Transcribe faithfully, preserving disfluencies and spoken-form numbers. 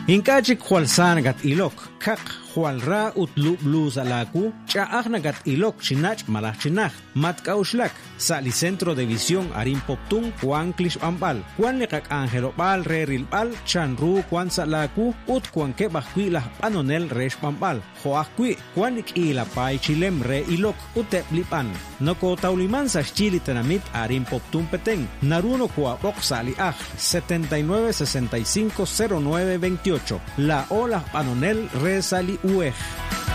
Inkachik Jualsan gat ilok, kak Jualra utlu blues alaku, chaagna gat ilok chinach malach chinach, matkauslak, sali centro de visión arim poptun, Juan Klish Ambal, Juan Nekak Angelopal, re rilbal, chanru, Juan Salaku, ut Juan Kebahkui la panonel resh Pambal, Joakui, Juan ik la pai chilem re ilok, uteplipan, noko tauliman sa chili tenamit arim poptun peteng, naruno kuapok sali aj, setenta y nueve sesenta y cinco cero nueve veintiocho, la ola panonel re sali uej.